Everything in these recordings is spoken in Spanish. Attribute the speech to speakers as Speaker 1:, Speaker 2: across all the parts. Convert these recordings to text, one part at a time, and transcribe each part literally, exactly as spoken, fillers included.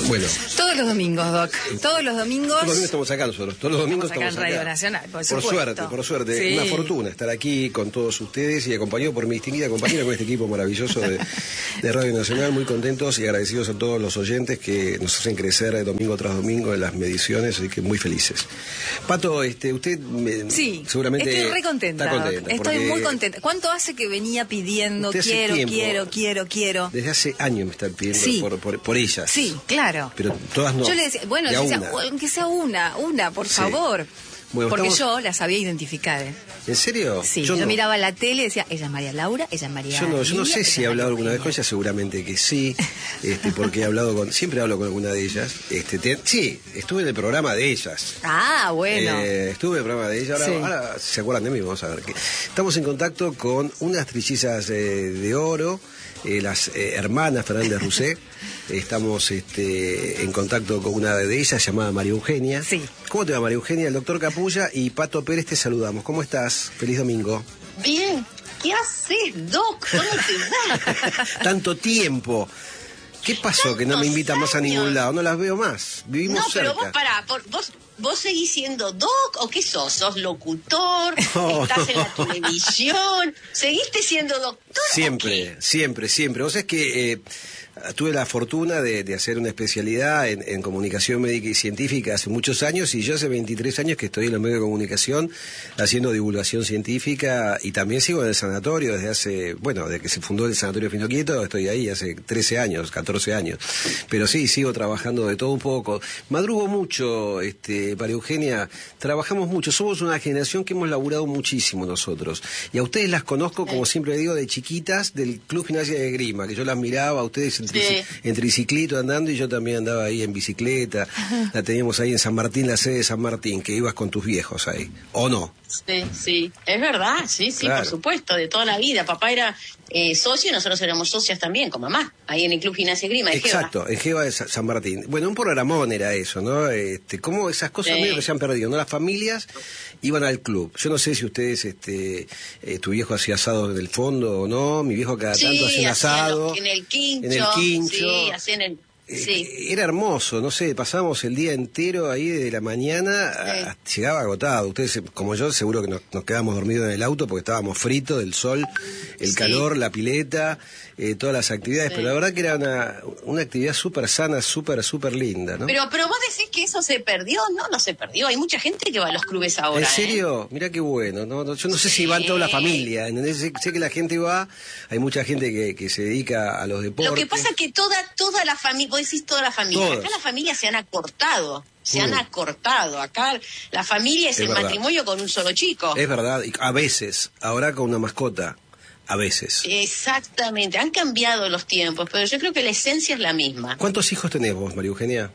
Speaker 1: Bueno.
Speaker 2: Todos los domingos, Doc. Todos los domingos.
Speaker 1: Todos los domingos estamos acá nosotros. Todos los domingos
Speaker 2: estamos acá
Speaker 1: estamos
Speaker 2: en Radio
Speaker 1: acá.
Speaker 2: Nacional, por,
Speaker 1: por
Speaker 2: supuesto.
Speaker 1: suerte, por suerte.
Speaker 2: Sí.
Speaker 1: Una fortuna estar aquí con todos ustedes y acompañado por mi distinguida compañera con este equipo maravilloso de, de Radio Nacional. Muy contentos y agradecidos a todos los oyentes que nos hacen crecer domingo tras domingo en las mediciones, así que muy felices. Pato, este, usted me,
Speaker 2: sí,
Speaker 1: seguramente
Speaker 2: estoy re contenta.
Speaker 1: está contenta.
Speaker 2: Estoy muy contenta. ¿Cuánto hace que venía pidiendo quiero,
Speaker 1: tiempo,
Speaker 2: quiero, quiero, quiero?
Speaker 1: Desde hace años me están pidiendo
Speaker 2: sí.
Speaker 1: por, por, por ellas.
Speaker 2: Sí, claro.
Speaker 1: Pero todas no.
Speaker 2: Yo le decía, bueno,
Speaker 1: decía,
Speaker 2: una. aunque sea una, una, por sí. favor. Bueno, porque estamos... yo las sabía identificar. ¿eh?
Speaker 1: ¿En serio?
Speaker 2: Sí,
Speaker 1: yo,
Speaker 2: yo
Speaker 1: no.
Speaker 2: miraba la tele y decía, ella es María Laura, ella es María
Speaker 1: Yo no, yo no sé si he hablado alguna vez con ella, seguramente que sí, este, porque he hablado con, siempre hablo con alguna de ellas. Este, te, sí, estuve en el programa de ellas.
Speaker 2: Ah, bueno.
Speaker 1: Eh, estuve en el programa de ellas, ahora,
Speaker 2: sí.
Speaker 1: ahora se acuerdan de mí, vamos a ver. Que estamos en contacto con unas trillizas eh, de oro, eh, las eh, hermanas Fernández Rousset. Estamos este, en contacto con una de ellas llamada María Eugenia.
Speaker 2: Sí.
Speaker 1: ¿Cómo te va, María Eugenia? El doctor Capulla y Pato Pérez te saludamos. ¿Cómo estás? Feliz domingo.
Speaker 3: Bien. ¿Qué haces, Doc? ¿Cómo te va?
Speaker 1: Tanto tiempo. ¿Qué pasó Tantos que no me invitan más a ningún lado? No las veo más. Vivimos
Speaker 3: no,
Speaker 1: cerca.
Speaker 3: No, pero vos pará. Vos, vos seguís siendo Doc o qué sos? ¿Sos locutor?
Speaker 1: Oh,
Speaker 3: ¿Estás en la
Speaker 1: no.
Speaker 3: televisión? ¿Seguiste siendo doctor?
Speaker 1: Siempre, siempre, siempre. Vos sabés que... Eh, tuve la fortuna de, de hacer una especialidad en, en comunicación médica y científica hace muchos años y yo hace veintitrés años que estoy en los medios de comunicación haciendo divulgación científica y también sigo en el sanatorio desde hace, bueno, desde que se fundó el Sanatorio Finoquieto, estoy ahí hace trece años, catorce años. Pero sí, sigo trabajando de todo un poco. Madrugo mucho, este, María Eugenia, trabajamos mucho. Somos una generación que hemos laburado muchísimo nosotros. Y a ustedes las conozco, como siempre digo, de chiquitas del Club Gimnasia de Esgrima, que yo las miraba a ustedes en, trici-
Speaker 3: sí.
Speaker 1: en triciclito andando y yo también andaba ahí en bicicleta. La teníamos ahí en San Martín, la sede de San Martín, que ibas con tus viejos ahí, ¿o no?
Speaker 3: Sí, sí, es verdad, sí, sí, claro. Por supuesto, de toda la vida. Papá era eh, socio y nosotros éramos socias también, con mamá, ahí en el Club Gimnasia Esgrima de
Speaker 1: Exacto,
Speaker 3: Geva.
Speaker 1: en Geva de San Martín. Bueno, un programón era eso, ¿no? Este, cómo esas cosas
Speaker 3: sí.
Speaker 1: medio que se han perdido, ¿no? Las familias iban al club. Yo no sé si ustedes, este, eh, tu viejo hacía asado en el fondo o no, mi viejo cada
Speaker 3: sí,
Speaker 1: tanto hacía un asado.
Speaker 3: En el quincho.
Speaker 1: En el quincho.
Speaker 3: Sí, hacía en el... Sí.
Speaker 1: Eh, era hermoso, no sé, pasábamos el día entero ahí de la mañana, a, a, llegaba agotado. Ustedes, como yo, seguro que nos, nos quedamos dormidos en el auto porque estábamos fritos del sol, el sí. calor, la pileta, eh, todas las actividades, sí. pero la verdad que era una, una actividad súper sana, súper, súper linda, ¿no?
Speaker 3: Pero, pero vos decís que eso se perdió, no, no se perdió. Hay mucha gente que va a los clubes ahora.
Speaker 1: ¿En serio?
Speaker 3: ¿eh?
Speaker 1: Mirá qué bueno, ¿no? Yo no sé
Speaker 3: sí.
Speaker 1: si van toda la familia, ¿entendés? Sé, sé que la gente va, hay mucha gente que, que se dedica a los deportes.
Speaker 3: Lo que pasa es que toda, toda la familia, vos decís toda la familia,
Speaker 1: Todos.
Speaker 3: Acá las familias se han acortado, se
Speaker 1: mm.
Speaker 3: han acortado. Acá la familia es, es el verdad. matrimonio con un solo chico.
Speaker 1: Es verdad, y a veces, ahora con una mascota. A veces.
Speaker 3: Exactamente, han cambiado los tiempos, pero yo creo que la esencia es la misma.
Speaker 1: ¿Cuántos hijos tenés vos, María Eugenia?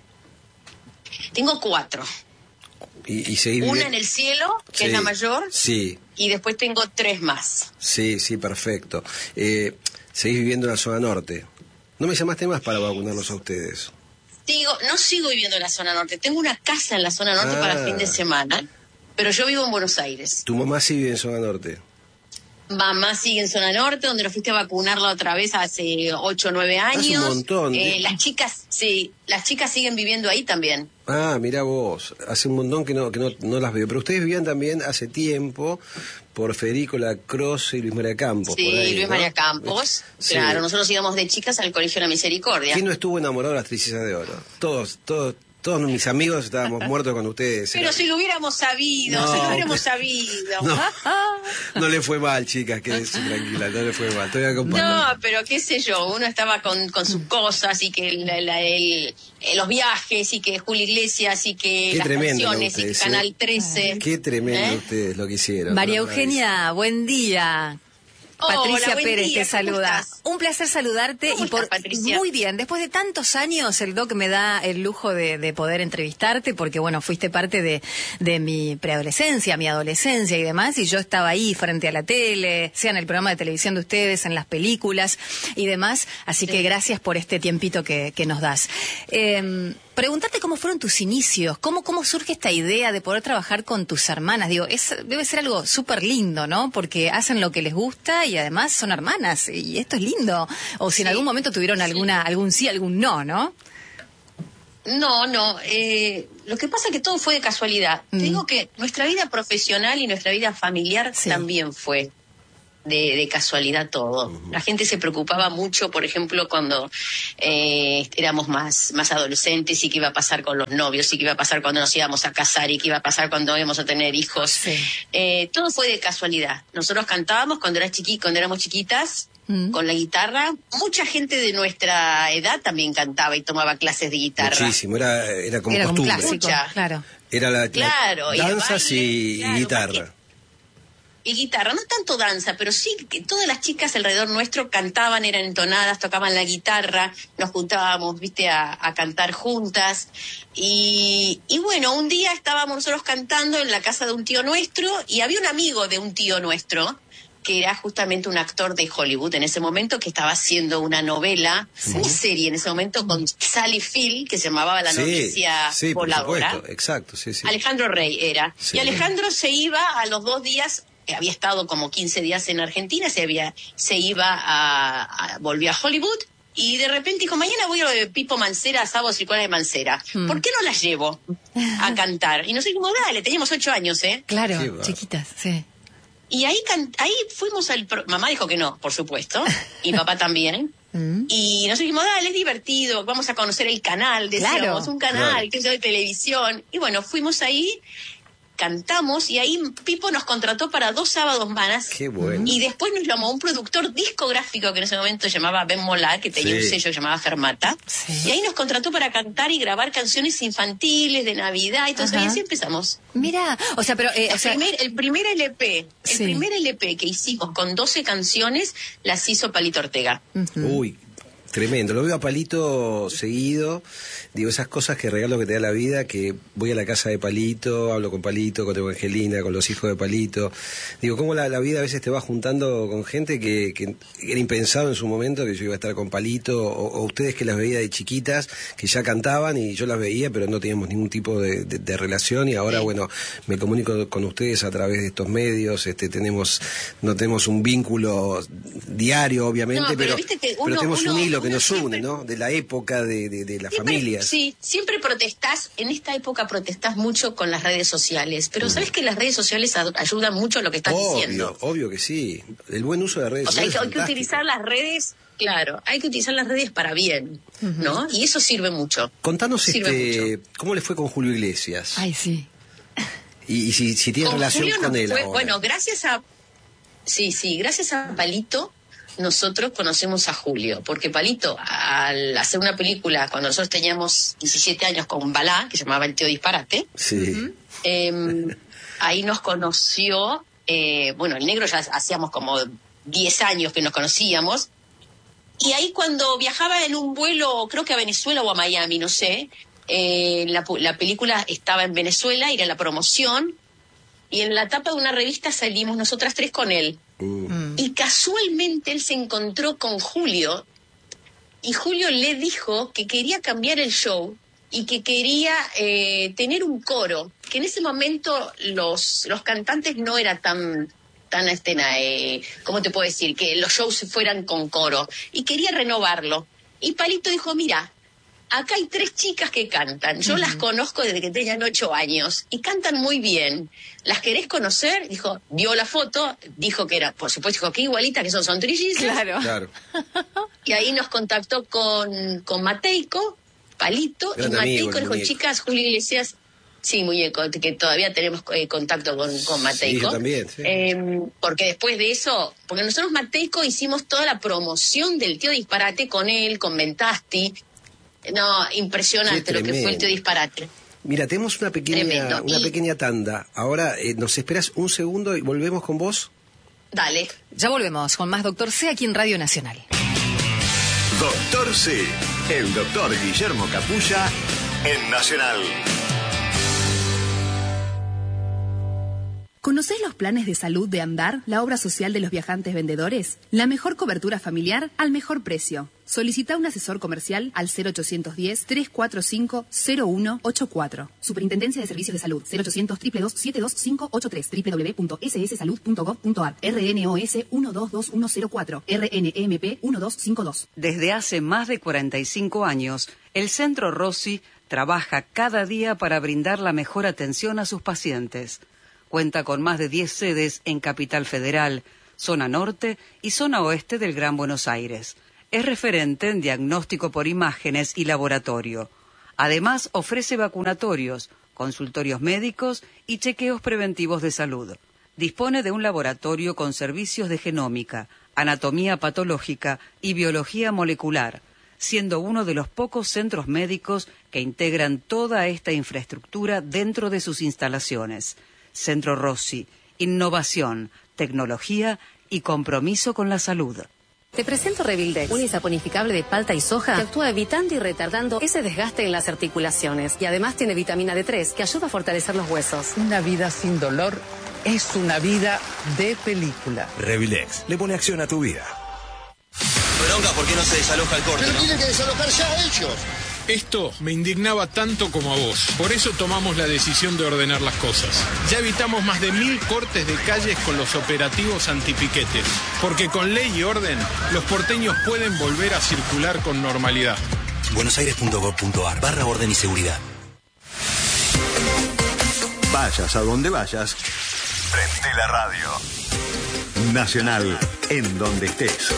Speaker 3: Tengo cuatro.
Speaker 1: ¿Y, y seguís
Speaker 3: Una
Speaker 1: viviendo?
Speaker 3: En el cielo, que
Speaker 1: sí,
Speaker 3: es la mayor.
Speaker 1: Sí.
Speaker 3: Y después tengo tres más.
Speaker 1: Sí, sí, perfecto. Eh, seguís viviendo en la zona norte. ¿No me llamaste más para vacunarlos a ustedes?
Speaker 3: Digo, no sigo viviendo en la zona norte. Tengo una casa en la zona norte
Speaker 1: ah.
Speaker 3: para fin de semana, pero yo vivo en Buenos Aires.
Speaker 1: ¿Tu mamá sí vive en zona norte?
Speaker 3: Mamá sigue en zona norte, donde lo fuiste a vacunarla otra vez hace ocho o nueve años.
Speaker 1: Hace un montón.
Speaker 3: Eh, las chicas, sí, las chicas siguen viviendo ahí también.
Speaker 1: Ah, mira vos, hace un montón que no que no, no las veo. Pero ustedes vivían también hace tiempo por Federico Lacroze y Luis María Campos.
Speaker 3: Sí,
Speaker 1: por ahí,
Speaker 3: Luis
Speaker 1: ¿no?
Speaker 3: María Campos.
Speaker 1: Sí.
Speaker 3: Claro, nosotros íbamos de chicas al Colegio de la Misericordia.
Speaker 1: ¿Quién no estuvo enamorado de las trillizas de oro? Todos, todos. Todos mis amigos estábamos muertos con ustedes.
Speaker 3: Pero
Speaker 1: era...
Speaker 3: si lo hubiéramos sabido,
Speaker 1: no,
Speaker 3: si lo hubiéramos
Speaker 1: pero...
Speaker 3: sabido.
Speaker 1: No, no le fue mal, chicas, quédense tranquilas, no le fue mal. Estoy acompañando.
Speaker 3: No, pero qué sé yo, uno estaba con, con sus cosas y que la, la, el, los viajes y que Julio Iglesias y que
Speaker 1: qué
Speaker 3: las canciones
Speaker 1: ustedes,
Speaker 3: y que Canal trece.
Speaker 1: Qué tremendo
Speaker 3: ¿Eh?
Speaker 1: ustedes lo que hicieron.
Speaker 2: María
Speaker 1: ¿no?
Speaker 2: Eugenia, buen día. Patricia
Speaker 3: Hola, buen
Speaker 2: Pérez
Speaker 3: día,
Speaker 2: te saluda.
Speaker 3: estás?
Speaker 2: Un placer saludarte.
Speaker 3: ¿Cómo
Speaker 2: y por
Speaker 3: estás, Patricia?
Speaker 2: Muy bien, después de tantos años el Doc me da el lujo de, de poder entrevistarte porque bueno, fuiste parte de, de mi preadolescencia, mi adolescencia y demás, y yo estaba ahí frente a la tele, sea en el programa de televisión de ustedes, en las películas y demás, así sí. que gracias por este tiempito que, que nos das. Eh, Preguntarte cómo fueron tus inicios, cómo, cómo surge esta idea de poder trabajar con tus hermanas. Digo, es, debe ser algo súper lindo, ¿no? Porque hacen lo que les gusta y además son hermanas, y esto es lindo. O si sí. en algún momento tuvieron alguna, algún sí, algún no, ¿no?
Speaker 3: No, no. Eh, lo que pasa es que todo fue de casualidad. Mm. Te digo que nuestra vida profesional y nuestra vida familiar sí. también fue de, de casualidad todo. Uh-huh. La gente se preocupaba mucho, por ejemplo, cuando eh, éramos más, más adolescentes y qué iba a pasar con los novios y qué iba a pasar cuando nos íbamos a casar y qué iba a pasar cuando íbamos a tener hijos. Sí. Eh, todo fue de casualidad. Nosotros cantábamos cuando, era chiqui, cuando éramos chiquitas. Con la guitarra, mucha gente de nuestra edad también cantaba y tomaba clases de guitarra.
Speaker 1: Muchísimo, era, era como
Speaker 2: era
Speaker 1: costumbre.
Speaker 2: Un clásico, claro.
Speaker 1: Era la,
Speaker 3: claro,
Speaker 1: la danzas y, claro, y guitarra.
Speaker 3: Y guitarra, no tanto danza, pero sí que todas las chicas alrededor nuestro cantaban, eran entonadas, tocaban la guitarra, nos juntábamos, viste, a, a cantar juntas. Y, y bueno, un día estábamos nosotros cantando en la casa de un tío nuestro y había un amigo de un tío nuestro que era justamente un actor de Hollywood en ese momento, que estaba haciendo una novela, sí. una serie en ese momento con Sally Field, que se llamaba La novicia
Speaker 1: sí, sí,
Speaker 3: voladora.
Speaker 1: Por supuesto. Exacto, sí, sí.
Speaker 3: Alejandro Rey era. Sí. Y Alejandro se iba a los dos días, eh, había estado como quince días en Argentina, se había se iba a, a volvió a Hollywood, y de repente dijo, mañana voy a lo de Pipo Mancera, a Sábados y Colas de Mancera. Hmm. ¿Por qué no las llevo a cantar? Y nos dijimos, dale, teníamos ocho años, ¿eh?
Speaker 2: Claro, sí, chiquitas, sí.
Speaker 3: Y ahí can- ahí fuimos al... Pro- Mamá dijo que no, por supuesto, y papá también. Mm. Y nosotros dijimos, dale, es divertido, vamos a conocer el canal, decíamos, claro. un canal, claro. que es de televisión. Y bueno, fuimos ahí, cantamos, y ahí Pipo nos contrató para dos sábados más.
Speaker 1: Qué bueno.
Speaker 3: Y después nos llamó un productor discográfico que en ese momento se llamaba Ben Molar, que tenía sí. un sello que se llamaba Fermata. Sí. Y ahí nos contrató para cantar y grabar canciones infantiles de Navidad. Entonces ahí así empezamos.
Speaker 2: Mira, o sea, pero... Eh,
Speaker 3: el,
Speaker 2: o sea...
Speaker 3: Primer, el primer L P, el
Speaker 2: sí.
Speaker 3: primer L P que hicimos con doce canciones, las hizo Palito Ortega.
Speaker 1: Uh-huh. Uy, tremendo. Lo veo a Palito seguido. Digo, esas cosas que regalo que te da la vida, que voy a la casa de Palito, hablo con Palito, con Evangelina, con los hijos de Palito. Digo, cómo la, la vida a veces te va juntando con gente que, que era impensado en su momento, que yo iba a estar con Palito, o, o ustedes que las veía de chiquitas, que ya cantaban y yo las veía, pero no teníamos ningún tipo de, de, de relación, y ahora, sí. bueno, me comunico con ustedes a través de estos medios, este tenemos no tenemos un vínculo diario, obviamente, no, pero, pero, uno, pero tenemos uno, un hilo que nos siempre... une, ¿no? De la época, de, de, de la familia.
Speaker 3: Sí, siempre protestás, en esta época protestás mucho con las redes sociales, pero mm. ¿sabes que las redes sociales ayudan mucho a lo que estás
Speaker 1: obvio,
Speaker 3: diciendo?
Speaker 1: Obvio que sí, el buen uso de las redes
Speaker 3: o sea,
Speaker 1: sociales.
Speaker 3: Hay, hay que utilizar las redes, claro, hay que utilizar las redes para bien, uh-huh. ¿no? Y eso sirve mucho.
Speaker 1: Contanos
Speaker 3: sirve
Speaker 1: este,
Speaker 3: mucho.
Speaker 1: ¿Cómo le fue con Julio Iglesias?
Speaker 2: Ay, sí.
Speaker 1: Y, y si, si tiene
Speaker 3: con
Speaker 1: relación
Speaker 3: Julio
Speaker 1: con él
Speaker 3: fue,
Speaker 1: ahora.
Speaker 3: Bueno, gracias a... Sí, sí, gracias a Palito... nosotros conocemos a Julio, porque Palito, al hacer una película, cuando nosotros teníamos diecisiete años con Balá, que se llamaba El Tío Disparate,
Speaker 1: sí.
Speaker 3: eh, ahí nos conoció, eh, bueno, el negro ya hacíamos como diez años que nos conocíamos, y ahí cuando viajaba en un vuelo, creo que a Venezuela o a Miami, no sé, eh, la, la película estaba en Venezuela, era la promoción, y en la tapa de una revista salimos nosotras tres con él. Mm. Y casualmente él se encontró con Julio y Julio le dijo que quería cambiar el show y que quería eh, tener un coro, que en ese momento los los cantantes no era tan tan este, eh, ¿cómo te puedo decir? Que los shows fueran con coro, y quería renovarlo. Y Palito dijo, mira, acá hay tres chicas que cantan. Yo uh-huh. las conozco desde que tenían ocho años y cantan muy bien. ¿Las querés conocer? Dijo, vio la foto, dijo que era, por supuesto, dijo que igualita, que son, son trillizas.
Speaker 2: Claro.
Speaker 1: claro.
Speaker 3: Y ahí nos contactó con, con Mateico, Palito,
Speaker 1: Gran
Speaker 3: y Mateico
Speaker 1: amigo,
Speaker 3: dijo, chicas, Julio Iglesias, sí, muñeco, que todavía tenemos eh, contacto con, con Mateico.
Speaker 1: Sí, yo también, sí.
Speaker 3: Eh, porque después de eso, porque nosotros Mateico hicimos toda la promoción del Tío Disparate con él, con Ventasti. No, impresionante lo que fue El Tío Disparate.
Speaker 1: Mira, tenemos una pequeña una y... pequeña tanda. Ahora, eh, ¿nos esperas un segundo y volvemos con vos?
Speaker 3: Dale.
Speaker 2: Ya volvemos con más Doctor C aquí en Radio Nacional.
Speaker 4: Doctor C, el doctor Guillermo Capulla en Nacional.
Speaker 5: ¿Conocés los planes de salud de Andar, la obra social de los viajantes vendedores? La mejor cobertura familiar al mejor precio. Solicita un asesor comercial al cero ochocientos diez, trescientos cuarenta y cinco, cero uno ochenta y cuatro. Superintendencia de Servicios de Salud. cero ochocientos, dos dos dos, siete dos cinco ocho tres. doble u doble u doble u punto ese ese salud punto gov punto a r. R N O S uno dos dos uno cero cuatro. R N E M P uno dos cinco dos.
Speaker 6: Desde hace más de cuarenta y cinco años, el Centro Rossi trabaja cada día para brindar la mejor atención a sus pacientes. Cuenta con más de diez sedes en Capital Federal, zona norte y zona oeste del Gran Buenos Aires. Es referente en diagnóstico por imágenes y laboratorio. Además, ofrece vacunatorios, consultorios médicos y chequeos preventivos de salud. Dispone de un laboratorio con servicios de genómica, anatomía patológica y biología molecular, siendo uno de los pocos centros médicos que integran toda esta infraestructura dentro de sus instalaciones. Centro Rossi, innovación, tecnología y compromiso con la salud.
Speaker 7: Te presento Revildex, un isaponificable de palta y soja que actúa evitando y retardando ese desgaste en las articulaciones. Y además tiene vitamina D tres que ayuda a fortalecer los huesos.
Speaker 8: Una vida sin dolor es una vida de película.
Speaker 9: Revildex le pone acción a tu vida.
Speaker 10: Bronca, ¿por qué no se desaloja el corte?
Speaker 11: Pero
Speaker 10: ¿no?
Speaker 11: tienen que desalojar ya ellos.
Speaker 12: Esto me indignaba tanto como a vos. Por eso tomamos la decisión de ordenar las cosas. Ya evitamos más de mil cortes de calles con los operativos antipiquetes. Porque con ley y orden, los porteños pueden volver a circular con normalidad.
Speaker 9: buenosaires punto gov punto a r barra orden y seguridad.
Speaker 4: Vayas a donde vayas, prende la radio. Nacional, en donde estés.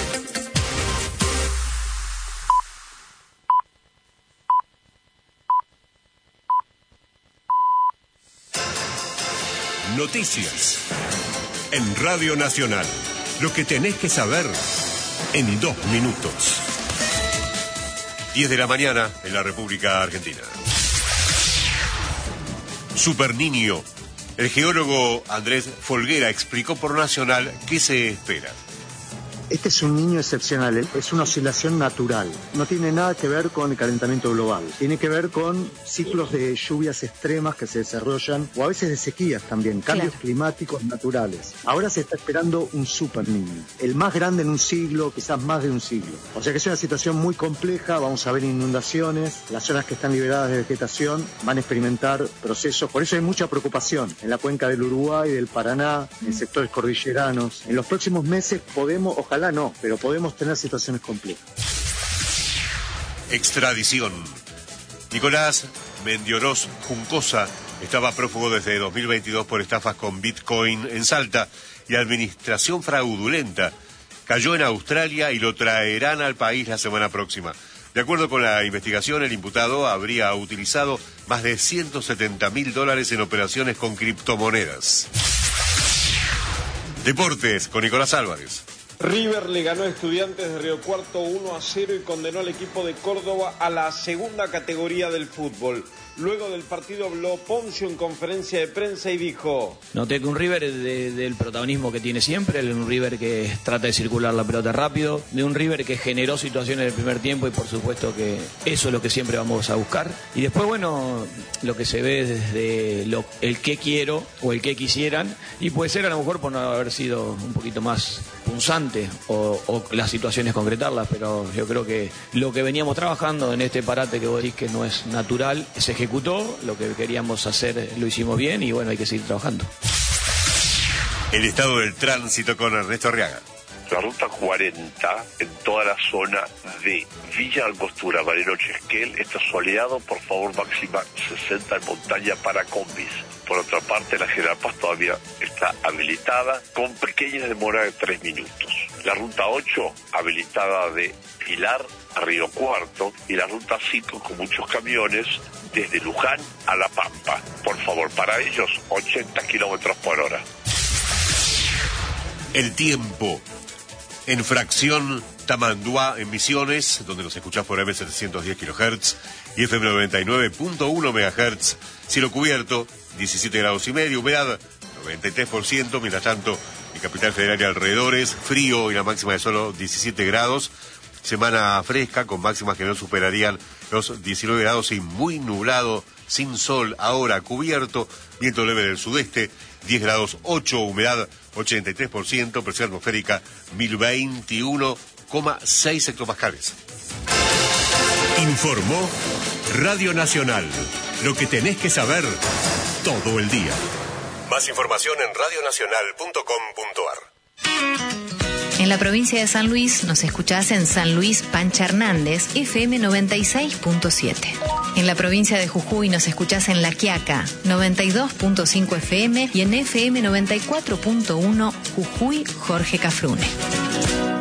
Speaker 13: Noticias. En Radio Nacional. Lo que tenés que saber en dos minutos.
Speaker 14: diez de la mañana en la República Argentina. Super Niño. El geólogo Andrés Folguera explicó por Nacional qué se espera.
Speaker 15: Este es un niño excepcional, es una oscilación natural. No tiene nada que ver con el calentamiento global. Tiene que ver con ciclos de lluvias extremas que se desarrollan, o a veces de sequías también, cambios claro. climáticos naturales. Ahora se está esperando un super niño, el más grande en un siglo, quizás más de un siglo. O sea que es una situación muy compleja, vamos a ver inundaciones, las zonas que están liberadas de vegetación van a experimentar procesos, por eso hay mucha preocupación en la cuenca del Uruguay, del Paraná, en sectores cordilleranos. En los próximos meses podemos, ojalá no, pero podemos tener situaciones complejas.
Speaker 14: Extradición. Nicolás Mendioros Juncosa estaba prófugo desde dos mil veintidós por estafas con Bitcoin en Salta y administración fraudulenta. Cayó en Australia y lo traerán al país la semana próxima. De acuerdo con la investigación, el imputado habría utilizado más de ciento setenta mil dólares en operaciones con criptomonedas. Deportes con Nicolás Álvarez.
Speaker 16: River le ganó a Estudiantes de Río Cuarto uno a cero y condenó al equipo de Córdoba a la segunda categoría del fútbol. Luego del partido habló Poncio en conferencia de prensa y dijo:
Speaker 17: noté que un River de, del protagonismo que tiene siempre, un River que trata de circular la pelota rápido, de un River que generó situaciones en el primer tiempo y por supuesto que eso es lo que siempre vamos a buscar. Y después, bueno, lo que se ve desde lo, el qué quiero o el qué quisieran, y puede ser a lo mejor por no haber sido un poquito más punzante o, o las situaciones concretarlas, pero yo creo que lo que veníamos trabajando en este parate que vos decís que no es natural, se ejecutó, lo que queríamos hacer lo hicimos bien y bueno, hay que seguir trabajando.
Speaker 14: El estado del tránsito con Ernesto Arriaga.
Speaker 18: La ruta cuarenta en toda la zona de Villa Angostura, Bariloche, Esquel, está soleado, por favor máxima sesenta en montaña para combis. Por otra parte, la General Paz todavía está habilitada con pequeñas demoras de tres minutos. La ruta ocho, habilitada de Pilar a Río Cuarto, y la ruta cinco con muchos camiones desde Luján a La Pampa. Por favor, para ellos, ochenta kilómetros por hora.
Speaker 14: El tiempo. En fracción Tamanduá en Misiones, donde nos escuchás por M setecientos diez kilohertz y F M noventa y nueve punto uno megahertz. Cielo cubierto, diecisiete grados y medio, humedad noventa y tres por ciento, mientras tanto en Capital Federal y alrededores, frío y la máxima de solo diecisiete grados. Semana fresca con máximas que no superarían los diecinueve grados y muy nublado, sin sol, ahora cubierto, viento leve del sudeste, diez grados ocho, humedad ochenta y tres por ciento, presión atmosférica mil veintiuno coma seis hectopascales.
Speaker 13: Informó Radio Nacional. Lo que tenés que saber todo el día. Más información en radionacional punto com punto ar.
Speaker 11: En la provincia de San Luis nos escuchás en San Luis Pancha Hernández, F M noventa y seis punto siete. En la provincia de Jujuy nos escuchás en La Quiaca, noventa y dos punto cinco F M y en F M noventa y cuatro punto uno Jujuy Jorge Cafrune.